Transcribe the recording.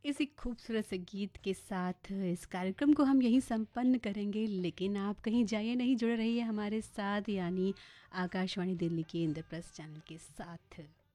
इसी खूबसूरत से गीत के साथ इस कार्यक्रम को हम यहीं संपन्न करेंगे, लेकिन आप कहीं जाइए नहीं, जुड़े रहिए हमारे साथ, यानी आकाशवाणी दिल्ली के इंद्रप्रस्थ चैनल के साथ।